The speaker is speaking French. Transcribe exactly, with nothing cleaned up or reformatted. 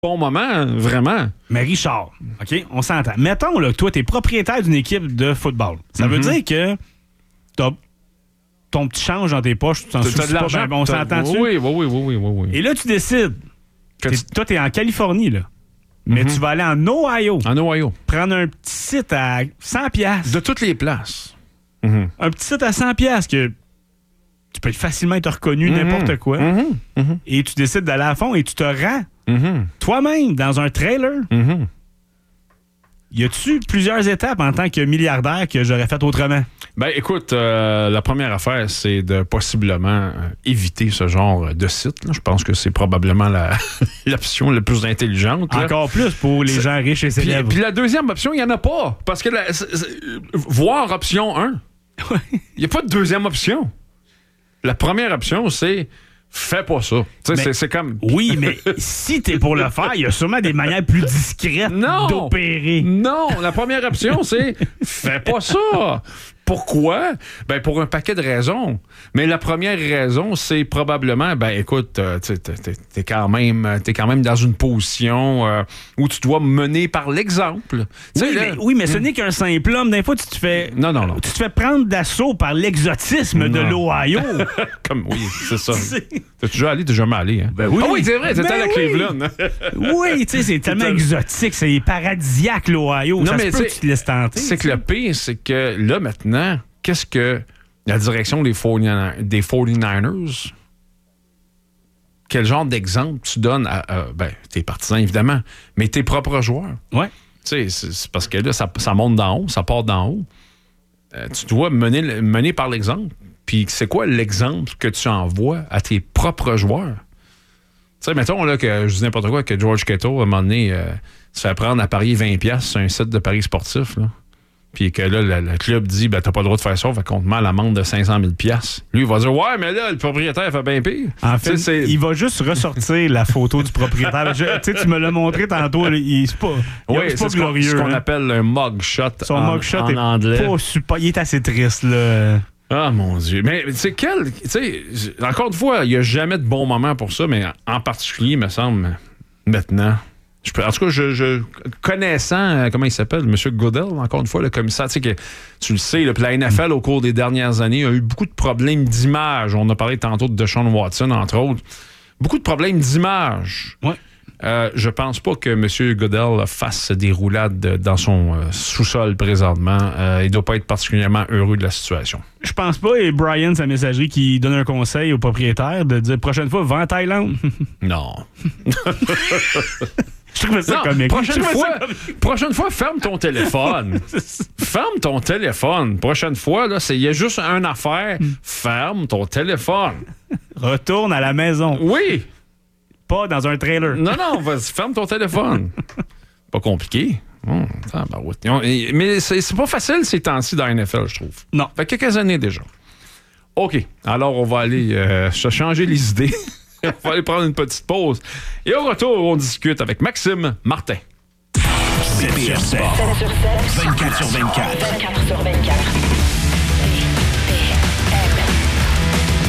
bon moment, vraiment. Mais Richard, OK, on s'entend. Mettons là, que toi, tu es propriétaire d'une équipe de football. Ça mm-hmm. veut dire que t'as ton petit change dans tes poches, tu t'en soucies de l'argent, ben, on s'entend dessus? Oui, oui, oui, oui, oui, oui. Et là, tu décides. T'es, tu... Toi, tu es en Californie, là. Mais mm-hmm. tu vas aller en Ohio. En Ohio. Prendre un petit site à cent dollars. De toutes les places. Mm-hmm. Un petit site à cent dollars que tu peux facilement être reconnu mm-hmm. n'importe quoi. Mm-hmm. Mm-hmm. Et tu décides d'aller à fond et tu te rends mm-hmm. toi-même dans un trailer. Mm-hmm. Y a-tu plusieurs étapes en tant que milliardaire que j'aurais fait autrement? Ben, écoute, euh, la première affaire, c'est de possiblement euh, éviter ce genre de site. Là. Je pense que c'est probablement la, l'option la plus intelligente. Là. Encore plus pour les c'est... gens riches et célèbres. Puis, puis la deuxième option, il n'y en a pas. Parce que la, c'est, c'est, voir option un, il n'y a pas de deuxième option. La première option, c'est fais pas ça. Mais, c'est, c'est comme... Oui, mais si t'es pour le faire, il y a sûrement des manières plus discrètes non, d'opérer. Non, la première option, c'est fais pas ça. Pourquoi? Ben pour un paquet de raisons. Mais la première raison, c'est probablement, ben écoute, euh, t'es, t'es, t'es, quand même, t'es quand même dans une position euh, où tu dois mener par l'exemple. Oui, là, mais, oui, mais ce n'est qu'un simple homme. Des fois, tu te fais, non, non, non. Tu te fais prendre d'assaut par l'exotisme non. de l'Ohio. Comme oui, c'est ça. C'est... T'es déjà allé, t'es jamais allé. Hein? Ben oui. Ah oui, c'est vrai, c'était à la oui. Cleveland. Oui, tu sais, c'est tellement c'est exotique, c'est paradisiaque l'Ohio. Non, ça mais se peut que tu te laisses tenter. C'est que le pire, c'est que là, maintenant, qu'est-ce que la direction des forty-niners, quel genre d'exemple tu donnes à, à ben, tes partisans, évidemment, mais tes propres joueurs? Oui. Tu sais, c'est, c'est parce que là, ça, ça monte d'en haut, ça part d'en haut. Euh, tu dois mener, mener par l'exemple. Puis c'est quoi l'exemple que tu envoies à tes propres joueurs? Tu sais, mettons là, que je dis n'importe quoi, que George Kittle, à un moment donné, euh, se fait prendre à parier vingt dollars sur un site de paris sportif, là. Puis que là, le, le club dit, ben, t'as pas le droit de faire ça, fait qu'on te met l'amende de cinq cent mille dollars. Lui, il va dire, ouais, mais là, le propriétaire fait bien pire. En fait, c'est... il va juste ressortir la photo du propriétaire. Tu sais, tu me l'as montré tantôt, il, c'est pas, il, oui, c'est pas c'est glorieux. Ce qu'on, ce qu'on hein. appelle un mugshot Son en, mugshot en est anglais. Pas super, il est assez triste, là. Ah, mon Dieu. Mais, tu sais, quel. Tu sais, encore une fois, il n'y a jamais de bon moment pour ça, mais en particulier, il me semble, maintenant. Je peux, en tout cas, je, je connaissant, euh, comment il s'appelle, M. Goodell, encore une fois, le commissaire, tu sais, que tu le sais, là, la N F L, au cours des dernières années, a eu beaucoup de problèmes d'image. On a parlé tantôt de Deshaun Watson, entre autres. Beaucoup de problèmes d'image. Oui. Euh, je pense pas que M. Goodell fasse des roulades dans son euh, sous-sol présentement. Euh, il doit pas être particulièrement heureux de la situation. Je pense pas. Et Brian, sa messagerie, qui donne un conseil au propriétaire de dire prochaine fois, va en Thaïlande. Non. Je trouvais ça non, comique. Prochaine fois, prochaine fois, ferme ton téléphone. Ferme ton téléphone. Prochaine fois, là, il y a juste une affaire. Ferme ton téléphone. Retourne à la maison. Oui. Pas dans un trailer. Non, non, vas-y, ferme ton téléphone. Pas compliqué. Oh, ça, ben, ouais. Mais c'est, c'est pas facile ces temps-ci dans la N F L, je trouve. Non. Fait quelques années déjà. OK. Alors, on va aller euh, changer les idées. On va aller prendre une petite pause. Et au retour, on discute avec Maxime Martin. sept sur sept. vingt-quatre sur vingt-quatre. vingt-quatre sur vingt-quatre.